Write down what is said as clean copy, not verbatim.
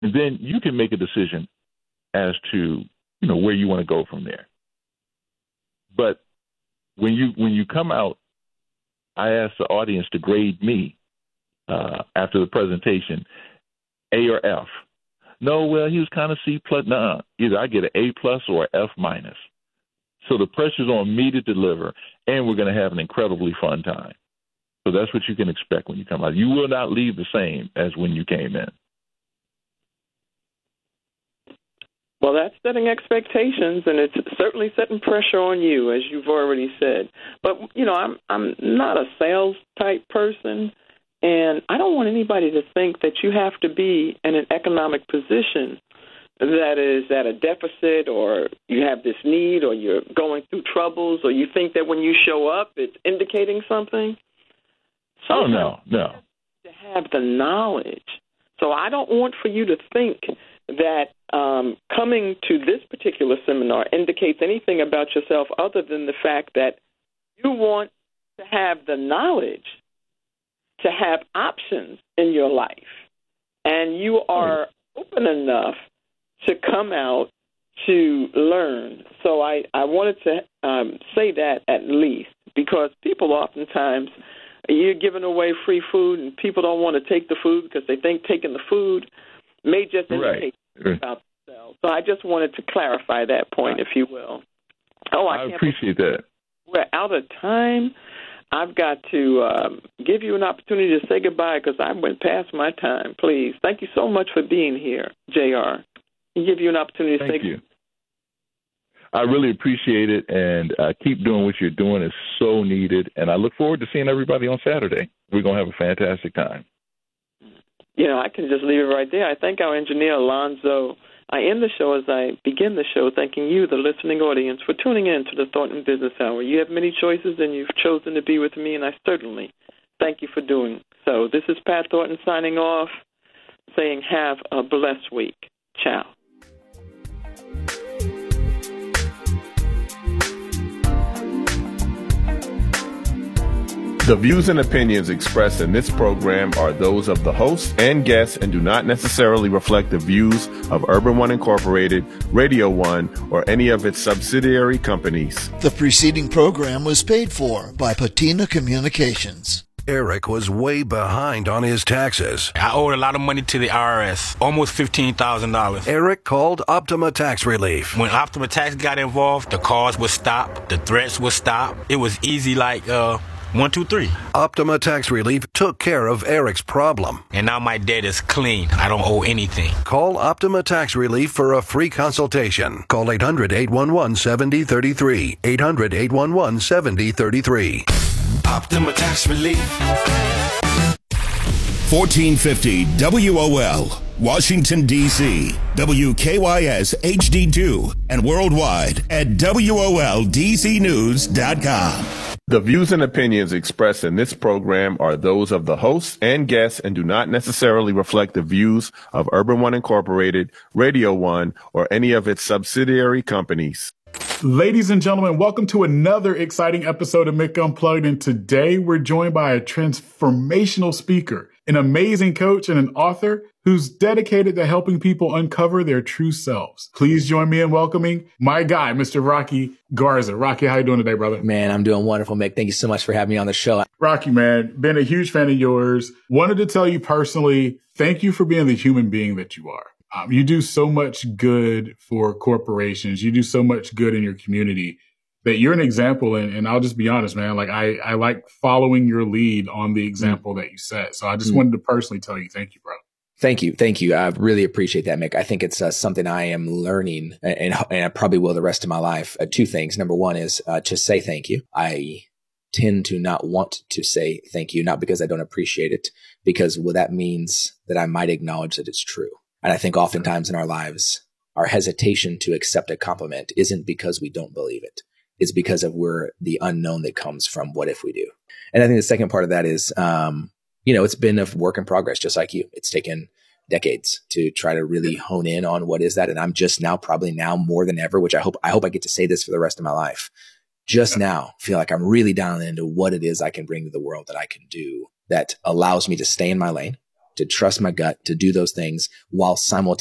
And then you can make a decision as to, where you want to go from there. But when you come out, I ask the audience to grade me after the presentation, A or F. No, well, he was kind of C plus. No, either I get an A plus or an F minus. So the pressure's on me to deliver, and we're going to have an incredibly fun time. So that's what you can expect when you come out. You will not leave the same as when you came in. Well, that's setting expectations, and it's certainly setting pressure on you, as you've already said. But, I'm not a sales type person, and I don't want anybody to think that you have to be in an economic position that is at a deficit, or you have this need, or you're going through troubles, or you think that when you show up, it's indicating something. Oh, no. To have the knowledge. So I don't want for you to think that coming to this particular seminar indicates anything about yourself other than the fact that you want to have the knowledge to have options in your life. And you are open enough to come out to learn. So I wanted to say that at least, because people oftentimes, you're giving away free food and people don't want to take the food because they think taking the food may just indicate about themselves. So I just wanted to clarify that point, if you will. I appreciate that. We're out of time. I've got to give you an opportunity to say goodbye because I went past my time. Please. Thank you so much for being here, JR. I'll give you an opportunity to say goodbye. Thank you. I really appreciate it, and keep doing what you're doing. It's so needed, and I look forward to seeing everybody on Saturday. We're going to have a fantastic time. I can just leave it right there. I thank our engineer, Alonzo. I end the show as I begin the show, thanking you, the listening audience, for tuning in to the Thornton Business Hour. You have many choices, and you've chosen to be with me, and I certainly thank you for doing so. This is Pat Thornton signing off, saying have a blessed week. Ciao. The views and opinions expressed in this program are those of the host and guests and do not necessarily reflect the views of Urban One Incorporated, Radio One, or any of its subsidiary companies. The preceding program was paid for by Patina Communications. Eric was way behind on his taxes. I owed a lot of money to the IRS, almost $15,000. Eric called Optima Tax Relief. When Optima Tax got involved, the calls would stop, the threats would stop. It was easy like 1, 2, 3. Optima Tax Relief took care of Eric's problem. And now my debt is clean. I don't owe anything. Call Optima Tax Relief for a free consultation. Call 800-811-7033. 800-811-7033. Optima Tax Relief. 1450 WOL, Washington, D.C., WKYS HD2, and worldwide at WOLDCnews.com. The views and opinions expressed in this program are those of the hosts and guests and do not necessarily reflect the views of Urban One Incorporated, Radio One, or any of its subsidiary companies. Ladies and gentlemen, welcome to another exciting episode of Mick Unplugged. And today we're joined by a transformational speaker, an amazing coach, and an author who's dedicated to helping people uncover their true selves. Please join me in welcoming my guy, Mr. Rocky Garza. Rocky, how you doing today, brother? Man, I'm doing wonderful, Mick. Thank you so much for having me on the show. Rocky, man, been a huge fan of yours. Wanted to tell you personally, thank you for being the human being that you are. You do so much good for corporations. You do so much good in your community that you're an example. And I'll just be honest, man, like I like following your lead on the example that you set. So I just wanted to personally tell you, thank you, bro. Thank you. Thank you. I really appreciate that, Mick. I think it's something I am learning and I probably will the rest of my life. Two things. Number one is to say thank you. I tend to not want to say thank you, not because I don't appreciate it, because that means that I might acknowledge that it's true. And I think oftentimes in our lives, our hesitation to accept a compliment isn't because we don't believe it. It's because of the unknown that comes from what if we do. And I think the second part of that is, it's been a work in progress, just like you. It's taken decades to try to really hone in on what is that. And I'm just now, probably now more than ever, which I hope I get to say this for the rest of my life. Just now feel like I'm really dialing into what it is I can bring to the world that I can do that allows me to stay in my lane, to trust my gut, to do those things while simultaneously